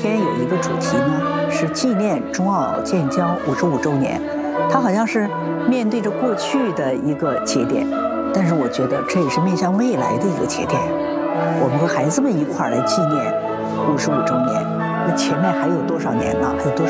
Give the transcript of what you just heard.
天有一个主题呢，是纪念中澳建交55周年，它好像是面对着过去的一个节点，但是我觉得这也是面向未来的一个节点。我们和孩子们一块儿来纪念55周年，那前面还有多少年呢？还有多少？